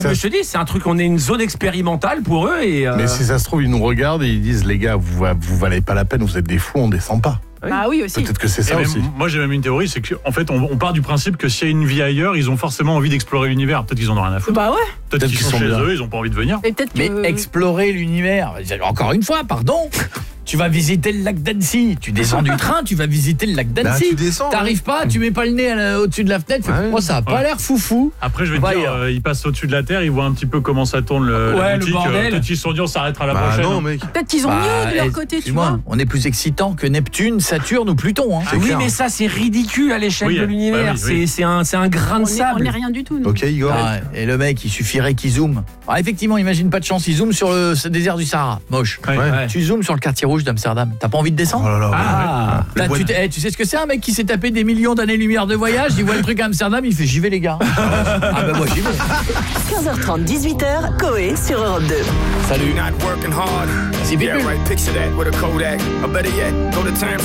Mais je te dis, c'est un truc, on est une zone expérimentale pour eux et. Mais si ça se trouve, ils nous regardent et ils disent les gars, vous valez pas la peine, vous êtes des fous, on descend pas. Ah oui aussi. Peut-être que c'est ça aussi. Moi j'ai même une théorie, c'est qu'en fait on part du principe que s'il y a une vie ailleurs, ils ont forcément envie d'explorer l'univers. Peut-être qu'ils en ont rien à foutre. Bah ouais. Peut-être qu'ils sont chez bien. eux, ils ont pas envie de venir. Et peut-être que... Mais explorer l'univers, encore une fois, pardon. Tu vas visiter le lac d'Annecy, tu descends du train, tu vas visiter le lac d'Annecy. tu descends. T'arrives pas, tu mets pas le nez au-dessus de la fenêtre. Moi, ça a pas l'air foufou. Après, je vais te dire, ils passent au-dessus de la Terre, ils voient un petit peu comment ça tourne la boutique. bordel. Peut-être qu'ils se sont dit, on s'arrêtera la prochaine. Non, mec. Peut-être qu'ils ont mieux de leur côté, tu vois. On est plus excitant que Neptune, Saturne ou Pluton. Hein. Oui, mais ça, c'est ridicule à l'échelle de l'univers. C'est un grain de On sable. n'est rien du tout. Nous. Ok, Igor. Et le mec, il suffirait qu'il zoome. Alors, effectivement, imagine pas de chance, il zoome sur le désert du Sahara. Moche. Ouais. Tu zoomes sur le quartier rouge d'Amsterdam. T'as pas envie de descendre? Oh là là. Ah. Là, tu sais ce que c'est, un mec qui s'est tapé des millions d'années-lumière de voyage, il voit le truc à Amsterdam, il fait j'y vais les gars. Ah ben moi j'y vais. 15h30, 18h, Coé sur Europe 2. Salut. Not working hard. C'est Yeah, Pitbull. right. Picture that with a Kodak. Or better yet, go to time.